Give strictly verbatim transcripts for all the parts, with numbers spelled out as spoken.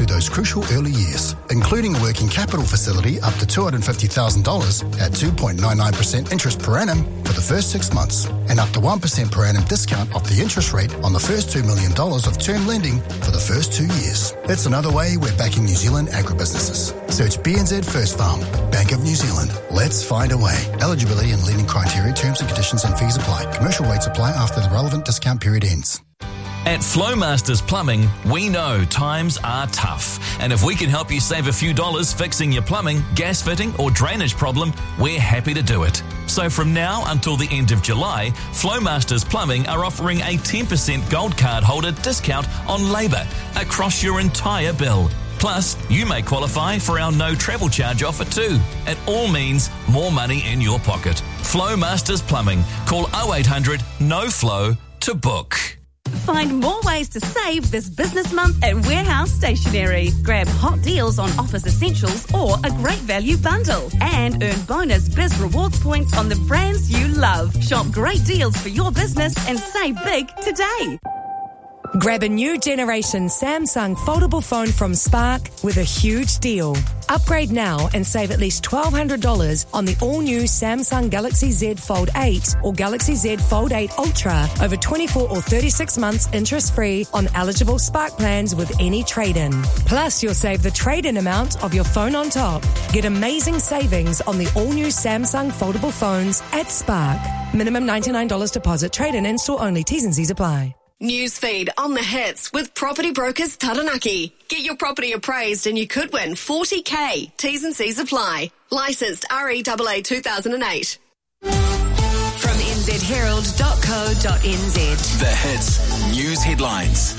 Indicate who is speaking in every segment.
Speaker 1: through those crucial early years, including a working capital facility up to two hundred fifty thousand dollars at two point nine nine percent interest per annum for the first six months, and up to one percent per annum discount off the interest rate on the first two million dollars of term lending for the first two years. It's another way we're backing New Zealand agribusinesses. Search B N Z First Farm, Bank of New Zealand. Let's find a way. Eligibility and lending criteria, terms and conditions and fees apply. Commercial rates apply after the relevant discount period ends.
Speaker 2: At Flowmasters Plumbing, we know times are tough. And if we can help you save a few dollars fixing your plumbing, gas fitting or drainage problem, we're happy to do it. So from now until the end of July, Flowmasters Plumbing are offering a ten percent gold card holder discount on labour across your entire bill. Plus, you may qualify for our no travel charge offer too. It all means more money in your pocket. Flowmasters Plumbing. Call oh eight hundred N O F L O to book.
Speaker 3: Find more ways to save this business month at Warehouse Stationery. Grab hot deals on office essentials or a great value bundle. And earn bonus Biz Rewards points on the brands you love. Shop great deals for your business and save big today.
Speaker 4: Grab a new generation Samsung foldable phone from Spark with a huge deal. Upgrade now and save at least twelve hundred dollars on the all-new Samsung Galaxy Z Fold eight or Galaxy Z Fold eight Ultra over twenty-four or thirty-six months interest-free on eligible Spark plans with any trade-in. Plus, you'll save the trade-in amount of your phone on top. Get amazing savings on the all-new Samsung foldable phones at Spark. Minimum ninety-nine dollars deposit. Trade-in and store only. T's and C's apply.
Speaker 5: Newsfeed on the hits with Property Brokers Taranaki. Get your property appraised and you could win forty K. T's and C's apply. Licensed R E A A two thousand eight.
Speaker 6: From n z herald dot co dot n z.
Speaker 7: The hits news headlines.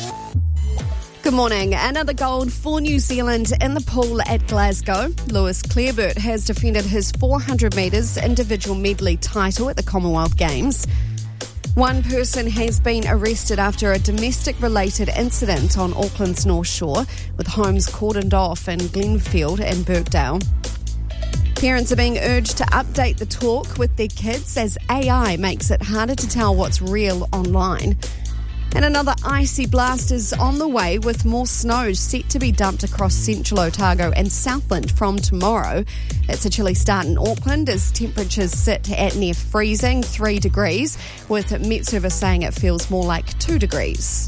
Speaker 5: Good morning. Another gold for New Zealand in the pool at Glasgow. Lewis Clareburt has defended his four hundred metres individual medley title at the Commonwealth Games. One person has been arrested after a domestic-related incident on Auckland's North Shore, with homes cordoned off in Glenfield and Birkdale. Parents are being urged to update the talk with their kids as A I makes it harder to tell what's real online. And another icy blast is on the way, with more snow set to be dumped across central Otago and Southland from tomorrow. It's a chilly start in Auckland as temperatures sit at near freezing, three degrees, with Met Service saying it feels more like two degrees.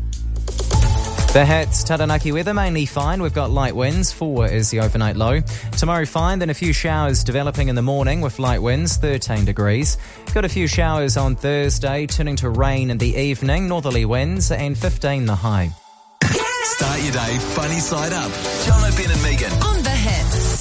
Speaker 8: The hits, Taranaki weather mainly fine. We've got light winds, four is the overnight low. Tomorrow fine, then a few showers developing in the morning with light winds, thirteen degrees. Got a few showers on Thursday, turning to rain in the evening, northerly winds, and fifteen the high.
Speaker 7: Start your day funny side up. Jono, Ben and Megan.
Speaker 6: On the hits.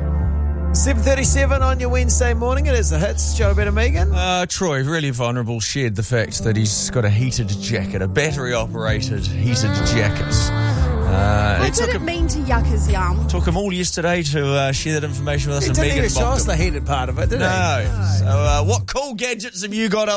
Speaker 9: seven thirty-seven on your Wednesday morning. It is the hits. Joe, Ben and Megan.
Speaker 10: Uh, Troy, really vulnerable, shared the fact that he's got a heated jacket, a battery-operated heated jacket. Uh,
Speaker 5: What
Speaker 10: it
Speaker 5: did
Speaker 10: took
Speaker 5: it
Speaker 10: him,
Speaker 5: mean to yuck his yum?
Speaker 10: took him all yesterday to uh, share that information with us.
Speaker 9: He
Speaker 10: and
Speaker 9: didn't
Speaker 10: Megan
Speaker 9: even show us
Speaker 10: mocked
Speaker 9: the
Speaker 10: him.
Speaker 9: heated part of it, did he?
Speaker 10: No. So uh, what cool gadgets have you got